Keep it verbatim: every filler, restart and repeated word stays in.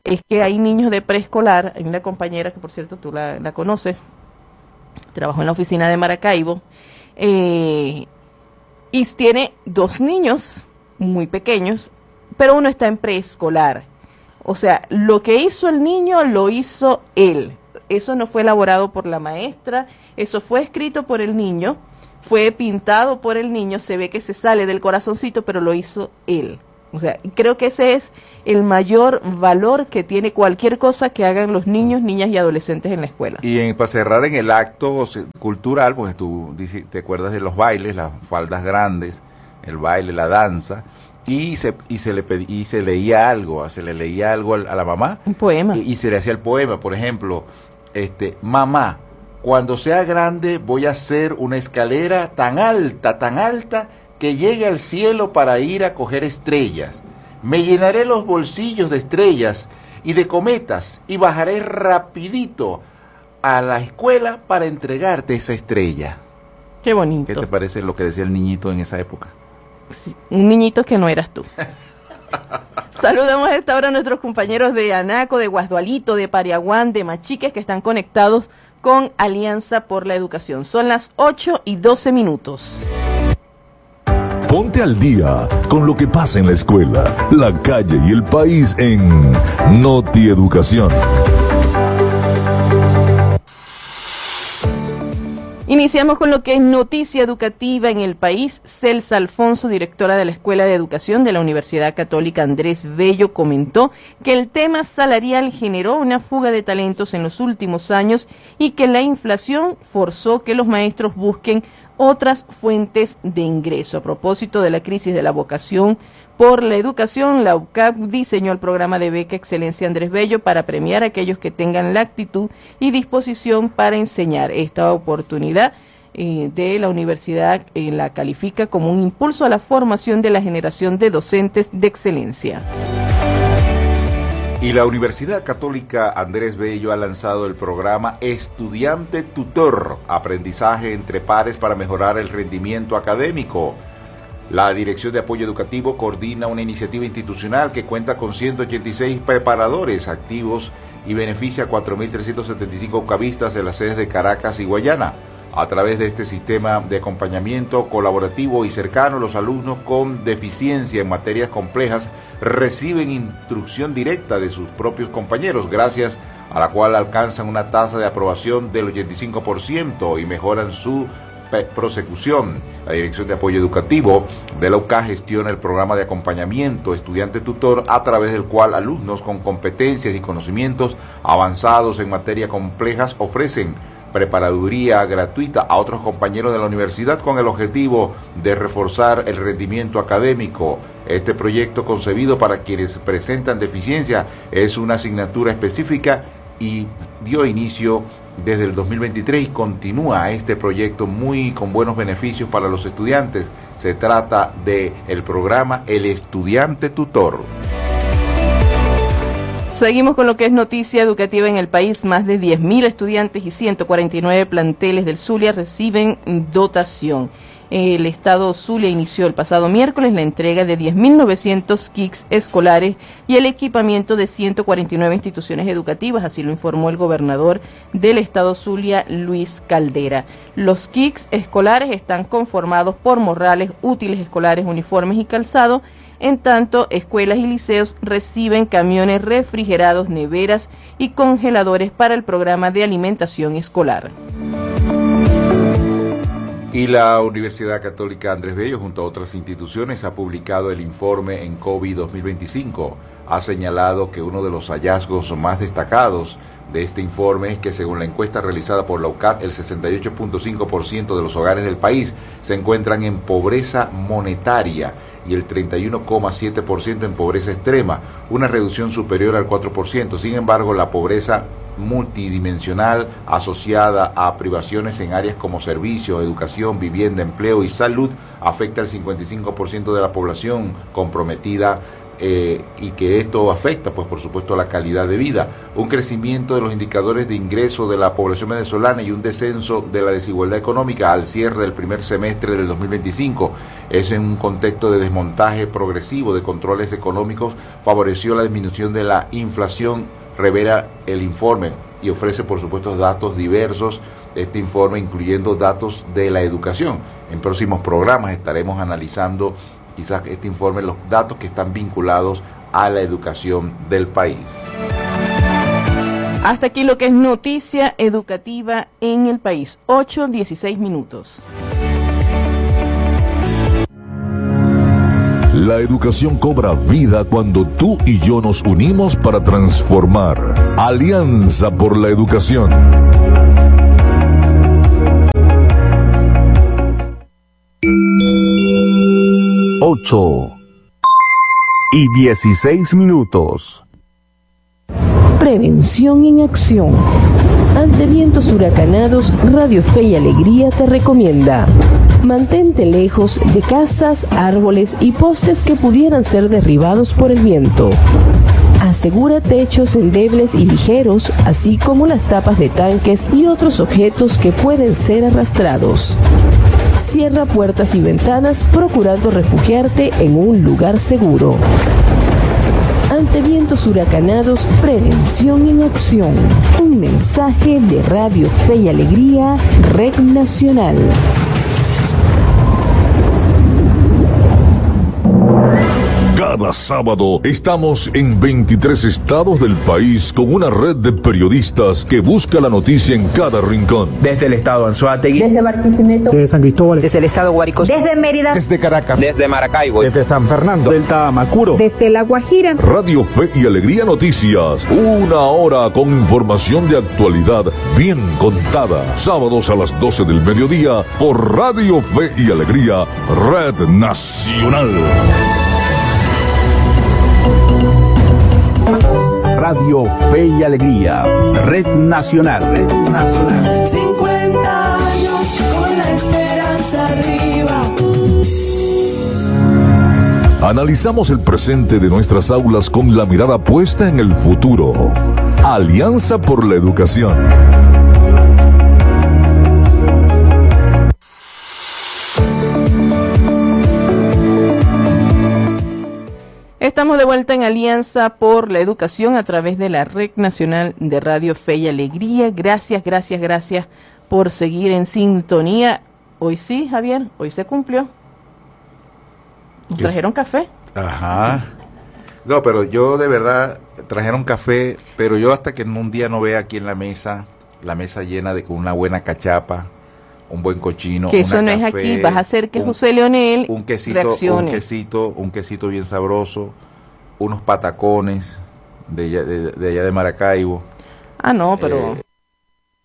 es que hay niños de preescolar, hay una compañera que por cierto tú la, la conoces, trabajó en la oficina de Maracaibo, eh, y tiene dos niños muy pequeños, pero uno está en preescolar. O sea, lo que hizo el niño lo hizo él. Eso no fue elaborado por la maestra, eso fue escrito por el niño, fue pintado por el niño, se ve que se sale del corazoncito, pero lo hizo él. O sea, creo que ese es el mayor valor que tiene cualquier cosa que hagan los niños, niñas y adolescentes en la escuela. Y en, para cerrar en el acto cultural, pues tú te acuerdas de los bailes, las faldas grandes, el baile, la danza, y se y se le pedí, y se leía algo, se le leía algo a la mamá. Un poema. Y, y se le hacía el poema, por ejemplo, este, mamá, cuando sea grande voy a hacer una escalera tan alta, tan alta, que llegue al cielo para ir a coger estrellas. Me llenaré los bolsillos de estrellas y de cometas y bajaré rapidito a la escuela para entregarte esa estrella. Qué bonito. ¿Qué te parece lo que decía el niñito en esa época? Sí, un niñito que no eras tú. Saludamos a esta hora a nuestros compañeros de Anaco, de Guasdualito, de Pariaguán, de Machiques, que están conectados con Alianza por la Educación. Son las ocho y doce minutos. Ponte al día con lo que pasa en la escuela, la calle y el país en Noti Educación. Iniciamos con lo que es noticia educativa en el país. Celsa Alfonso, directora de la Escuela de Educación de la Universidad Católica Andrés Bello, comentó que el tema salarial generó una fuga de talentos en los últimos años y que la inflación forzó que los maestros busquen otras fuentes de ingreso. A propósito de la crisis de la vocación por la educación, la U C A P diseñó el programa de beca Excelencia Andrés Bello para premiar a aquellos que tengan la actitud y disposición para enseñar. Esta oportunidad eh, de la universidad eh, la califica como un impulso a la formación de la generación de docentes de excelencia. Y la Universidad Católica Andrés Bello ha lanzado el programa Estudiante Tutor, aprendizaje entre pares para mejorar el rendimiento académico. La Dirección de Apoyo Educativo coordina una iniciativa institucional que cuenta con ciento ochenta y seis preparadores activos y beneficia a cuatro mil trescientos setenta y cinco ucavistas de las sedes de Caracas y Guayana. A través de este sistema de acompañamiento colaborativo y cercano, los alumnos con deficiencia en materias complejas reciben instrucción directa de sus propios compañeros, gracias a la cual alcanzan una tasa de aprobación del ochenta y cinco por ciento y mejoran su prosecución. La Dirección de Apoyo Educativo de la U C A gestiona el programa de acompañamiento estudiante tutor, a través del cual alumnos con competencias y conocimientos avanzados en materias complejas ofrecen preparaduría gratuita a otros compañeros de la universidad con el objetivo de reforzar el rendimiento académico. Este proyecto, concebido para quienes presentan deficiencia, es una asignatura específica y dio inicio desde el dos mil veintitrés y continúa este proyecto muy con buenos beneficios para los estudiantes. Se trata de el programa El Estudiante Tutor. Seguimos con lo que es noticia educativa en el país. Más de diez mil estudiantes y ciento cuarenta y nueve planteles del Zulia reciben dotación. El Estado Zulia inició el pasado miércoles la entrega de diez mil novecientos kits escolares y el equipamiento de ciento cuarenta y nueve instituciones educativas, así lo informó el gobernador del Estado Zulia, Luis Caldera. Los kits escolares están conformados por morrales, útiles escolares, uniformes y calzado. En tanto, escuelas y liceos reciben camiones refrigerados, neveras y congeladores para el programa de alimentación escolar. Y la Universidad Católica Andrés Bello, junto a otras instituciones, ha publicado el informe en COVID dos mil veinticinco. Ha señalado que uno de los hallazgos más destacados de este informe es que, según la encuesta realizada por la U C A P, el sesenta y ocho punto cinco por ciento de los hogares del país se encuentran en pobreza monetaria y el treinta y uno coma siete por ciento en pobreza extrema, una reducción superior al cuatro por ciento. Sin embargo, la pobreza multidimensional asociada a privaciones en áreas como servicios, educación, vivienda, empleo y salud afecta al cincuenta y cinco por ciento de la población comprometida eh, y que esto afecta, pues por supuesto, la calidad de vida. Un crecimiento de los indicadores de ingreso de la población venezolana y un descenso de la desigualdad económica al cierre del primer semestre del dos mil veinticinco. Eso en un contexto de desmontaje progresivo de controles económicos favoreció la disminución de la inflación, revela el informe, y ofrece por supuesto datos diversos. Este informe incluyendo datos de la educación. En próximos programas estaremos analizando quizás este informe, los datos que están vinculados a la educación del país. Hasta aquí lo que es noticia educativa en el país. ocho, dieciséis minutos. La educación cobra vida cuando tú y yo nos unimos para transformar. Alianza por la Educación. ocho y dieciséis minutos. Prevención en acción. Ante vientos huracanados, Radio Fe y Alegría te recomienda: mantente lejos de casas, árboles y postes que pudieran ser derribados por el viento. Asegura techos endebles y ligeros, así como las tapas de tanques y otros objetos que pueden ser arrastrados. Cierra puertas y ventanas procurando refugiarte en un lugar seguro. Ante vientos huracanados, prevención en acción. Un mensaje de Radio Fe y Alegría, Red Nacional. Cada sábado estamos en veintitrés estados del país con una red de periodistas que busca la noticia en cada rincón. Desde el estado Anzoátegui, desde Barquisimeto, desde San Cristóbal, desde el estado Guárico, desde Mérida, desde Caracas, desde Maracaibo, desde San Fernando, del Tamacuro, desde La Guajira. Radio Fe y Alegría Noticias, una hora con información de actualidad bien contada. Sábados a las doce del mediodía por Radio Fe y Alegría, Red Nacional. Radio Fe y Alegría, Red Nacional. Red Nacional. cincuenta años con la esperanza arriba. Analizamos el presente de nuestras aulas con la mirada puesta en el futuro. Alianza por la Educación. Estamos de vuelta en Alianza por la Educación a través de la Red Nacional de Radio Fe y Alegría. Gracias, gracias, gracias por seguir en sintonía. Hoy sí, Javier, hoy se cumplió. ¿Nos trajeron café? Ajá. No, pero yo de verdad trajeron café, pero yo hasta que en un día no vea aquí en la mesa, la mesa llena de con una buena cachapa, un buen cochino, que eso no café, es aquí, vas a hacer que un, José Leonel un quesito, reaccione. un quesito, un quesito bien sabroso, unos patacones de allá de, de allá de Maracaibo. Ah, no, pero eh,